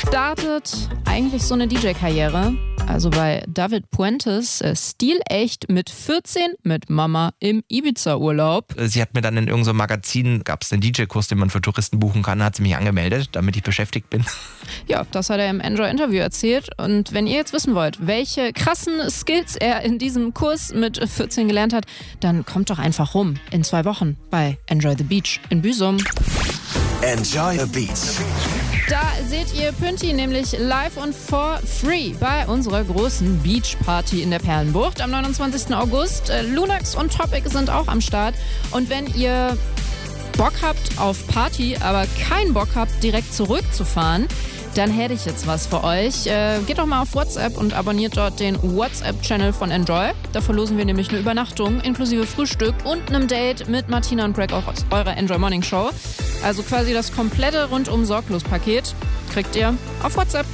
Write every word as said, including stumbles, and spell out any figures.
startet eigentlich so eine D J-Karriere. Also bei David Puentes, äh, stilecht mit vierzehn mit Mama im Ibiza-Urlaub. Sie hat mir dann in irgendeinem Magazin, gab es einen D J-Kurs, den man für Touristen buchen kann, hat sie mich angemeldet, damit ich beschäftigt bin. Ja, das hat er im Enjoy-Interview erzählt. Und wenn ihr jetzt wissen wollt, welche krassen Skills er in diesem Kurs mit vierzehn gelernt hat, dann kommt doch einfach rum in zwei Wochen bei Enjoy the Beach in Büsum. Enjoy the Beach. Da seht ihr Pünti nämlich live und for free bei unserer großen Beach-Party in der Perlenbucht am neunundzwanzigsten August. Äh, Lunax und Topic sind auch am Start. Und wenn ihr Bock habt auf Party, aber keinen Bock habt, direkt zurückzufahren, dann hätte ich jetzt was für euch. Äh, geht doch mal auf WhatsApp und abonniert dort den WhatsApp-Channel von Enjoy. Da verlosen wir nämlich eine Übernachtung inklusive Frühstück und einem Date mit Martina und Greg auch aus eurer Enjoy Morning Show. Also quasi das komplette rundum sorglos Paket kriegt ihr auf WhatsApp.